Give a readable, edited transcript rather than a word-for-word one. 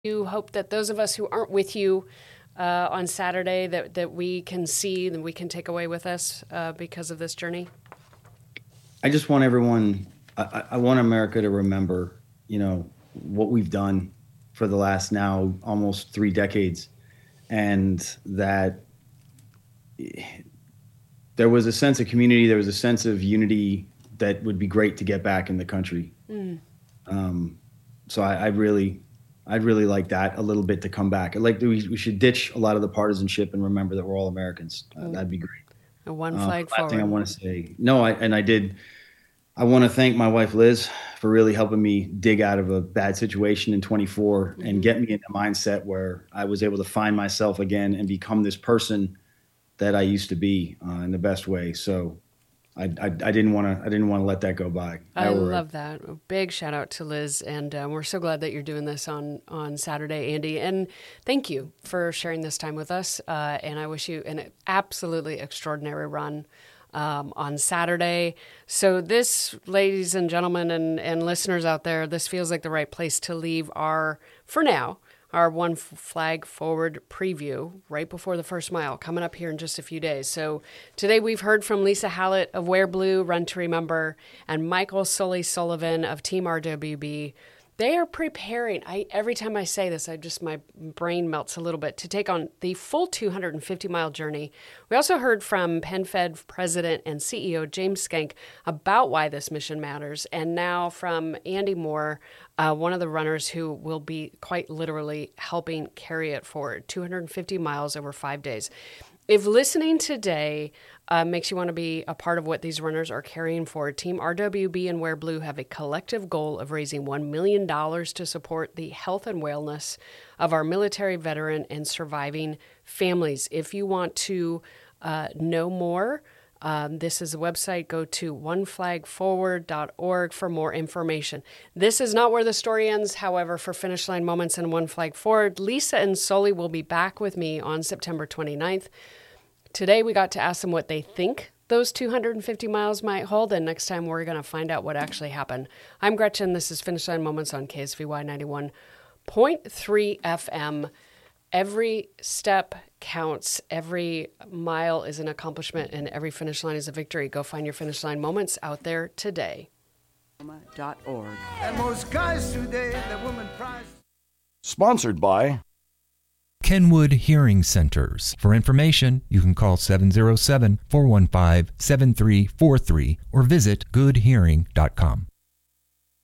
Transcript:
You hope that those of us who aren't with you on Saturday, that we can see, that we can take away with us because of this journey? I just want everyone, I want America to remember, what we've done for the last now almost 3 decades, and that there was a sense of community, there was a sense of unity that would be great to get back in the country. So I'd really like that a little bit to come back. We should ditch a lot of the partisanship and remember that we're all Americans. That'd be great. A one flag forward. Last thing I want to say, I want to thank my wife, Liz, for really helping me dig out of a bad situation in 24 and get me in a mindset where I was able to find myself again and become this person that I used to be in the best way. So I didn't want to let that go by. I love that. A big shout out to Liz, and we're so glad that you're doing this on Saturday, Andy. And thank you for sharing this time with us. And I wish you an absolutely extraordinary run on Saturday. So this, ladies and gentlemen and listeners out there, this feels like the right place to leave our One Flag Forward preview right before the first mile, coming up here in just a few days. So today we've heard from Lisa Hallett of Wear Blue, Run to Remember, and Michael Sully Sullivan of Team RWB. They are preparing, every time I say this, my brain melts a little bit, to take on the full 250-mile journey. We also heard from PenFed President and CEO James Schenck about why this mission matters, and now from Andy Moore, one of the runners who will be quite literally helping carry it forward, 250 miles over 5 days. If listening today makes you want to be a part of what these runners are carrying forward, Team RWB and Wear Blue have a collective goal of raising $1 million to support the health and wellness of our military veteran and surviving families. If you want to know more, this is the website. Go to oneflagforward.org for more information. This is not where the story ends. However, for Finish Line Moments and One Flag Forward, Lisa and Sully will be back with me on September 29th. Today, we got to ask them what they think those 250 miles might hold, and next time we're going to find out what actually happened. I'm Gretchen. This is Finish Line Moments on KSVY 91.3 FM. Every step counts. Every mile is an accomplishment, and every finish line is a victory. Go find your Finish Line Moments out there today. .org. And most guys today, the woman prize. Sponsored by Kenwood Hearing Centers. For information, you can call 707-415-7343 or visit goodhearing.com.